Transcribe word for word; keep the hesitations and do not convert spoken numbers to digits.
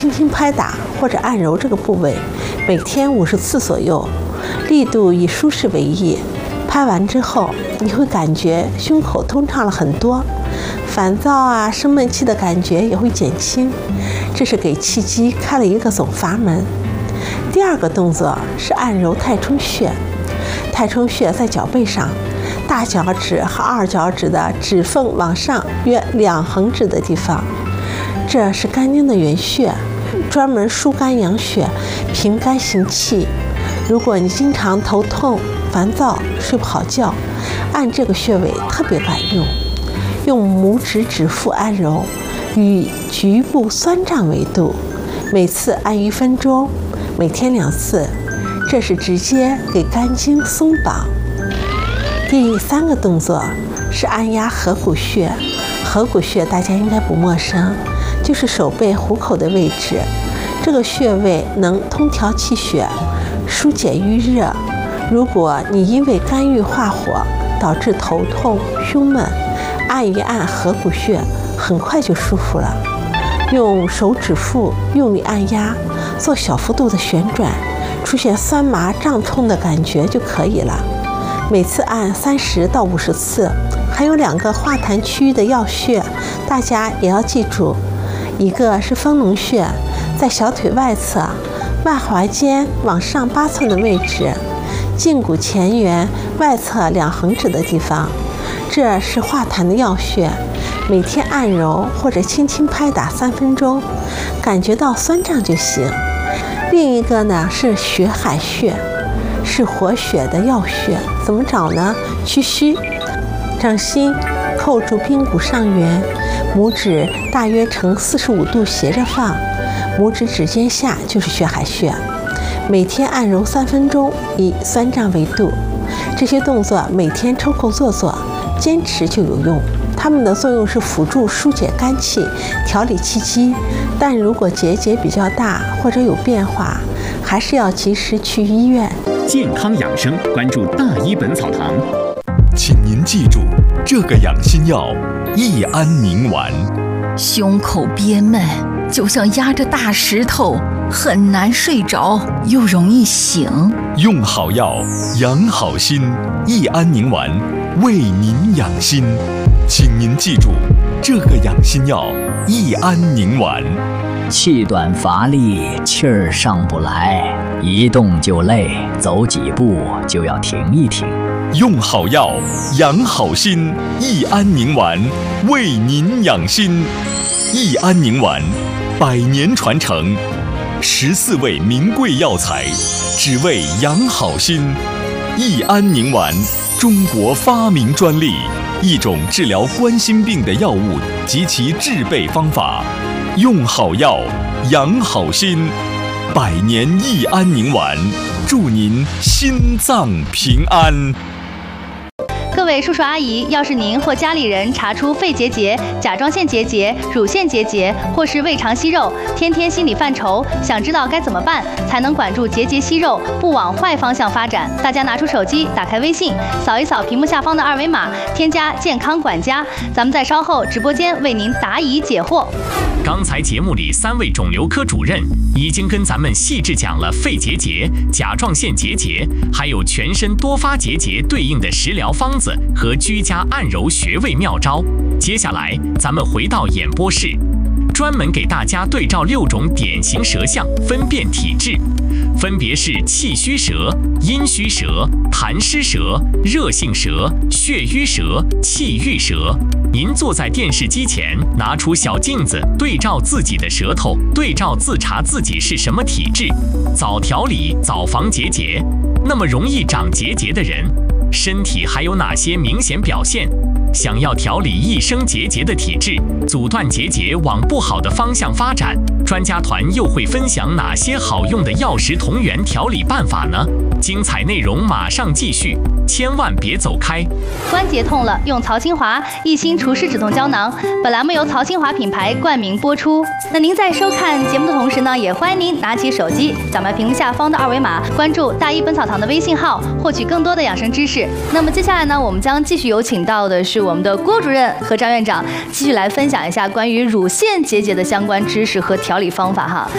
轻轻拍打或者按揉这个部位，每天五十次左右，力度以舒适为宜。拍完之后，你会感觉胸口通畅了很多，烦躁啊、生闷气的感觉也会减轻。这是给气机开了一个总阀门。第二个动作是按揉太冲穴。太冲穴在脚背上，大脚趾和二脚趾的指缝往上约两横指的地方，这是肝经的原穴，专门疏肝养血、平肝行气。如果你经常头痛、烦躁、睡不好觉，按这个穴位特别管用。用拇指指腹按揉，以局部酸胀为度，每次按一分钟，每天两次，这是直接给肝经松绑。第三个动作是按压合谷穴。合谷穴大家应该不陌生，就是手背虎口的位置。这个穴位能通调气血，疏解瘀热。如果你因为肝郁化火导致头痛、胸闷，按一按合谷穴，很快就舒服了。用手指腹用力按压，做小幅度的旋转，出现酸麻胀痛的感觉就可以了。每次按三十到五十次。还有两个化痰区域的要穴，大家也要记住。一个是丰隆穴，在小腿外侧外踝尖往上八寸的位置，胫骨前缘外侧两横指的地方，这是化痰的要穴。每天按揉或者轻轻拍打三分钟，感觉到酸胀就行。另一个呢是血海穴，是活血的要穴。怎么找呢？屈膝，掌心扣住髌骨上缘，拇指大约呈四十五度斜着放，拇指指尖下就是血海穴。每天按揉三分钟，以酸胀为度。这些动作每天抽空做做，坚持就有用。它们的作用是辅助疏解肝气、调理气机，但如果结节比较大或者有变化，还是要及时去医院。 健康养生，关注大医本草堂。 请您记住这个养心药益安宁丸。 胸口憋闷，就像压着大石头，很难睡着，又容易醒。 用好药，养好心，益安宁丸为您养心。请您记住这个养心药益安宁丸。 气短乏力，气儿上不来，一动就累，走几步就要停一停。 用好药，养好心，益安宁丸为您养心。益安宁丸，百年传承，十四味名贵药材，只为养好心。益安宁丸，中国发明专利，一种治疗冠心病的药物及其制备方法。用好药，养好心，百年益安宁丸，祝您心脏平安。 各位叔叔阿姨，要是您或家里人查出肺结节、甲状腺结节、乳腺结节，或是胃肠息肉，天天心里犯愁，想知道该怎么办才能管住结节息肉，不往坏方向发展？大家拿出手机，打开微信，扫一扫屏幕下方的二维码，添加健康管家，咱们在稍后直播间为您答疑解惑。 刚才节目里三位肿瘤科主任已经跟咱们细致讲了肺结节、甲状腺结节，还有全身多发结节对应的食疗方子和居家按揉穴位妙招。接下来咱们回到演播室，专门给大家对照六种典型舌象，分辨体质，分别是气虚舌、阴虚舌、痰湿舌、热性舌、血瘀舌、气郁舌。您坐在电视机前，拿出小镜子，对照自己的舌头，对照自查自己是什么体质，早调理，早防结节。那么容易长结节的人，身体还有哪些明显表现？想要调理易生结节的体质，阻断结节往不好的方向发展，专家团又会分享哪些好用的药食同源调理办法呢？精彩内容马上继续，千万别走开。 关节痛了，用曹清华一心除湿止痛胶囊。本栏目由曹清华品牌冠名播出。那您在收看节目的同时呢，也欢迎您拿起手机，扫描屏幕下方的二维码，关注大医本草堂的微信号，获取更多的养生知识。那么接下来呢，我们将继续有请到的是我们的郭主任和张院长，继续来分享一下关于乳腺结节的相关知识和调理方法哈。